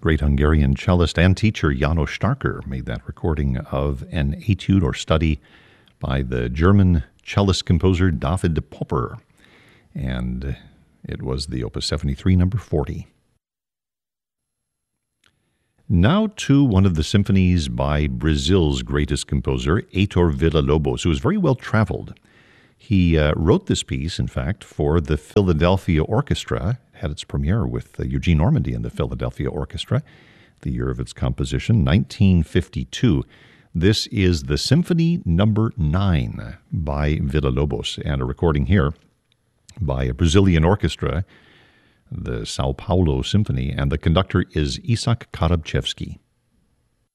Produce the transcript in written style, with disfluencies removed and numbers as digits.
Great Hungarian cellist and teacher János Starker made that recording of an etude or study by the German cellist composer David Popper. And it was the Opus 73, number 40. Now to one of the symphonies by Brazil's greatest composer, Heitor Villa-Lobos, who is very well traveled. He wrote this piece, in fact, for the Philadelphia Orchestra. It had its premiere with Eugene Ormandy and the Philadelphia Orchestra, the year of its composition, 1952. This is the Symphony Number 9 by Villa-Lobos, and a recording here by a Brazilian orchestra, the Sao Paulo Symphony, and the conductor is Isaac Karabchevsky.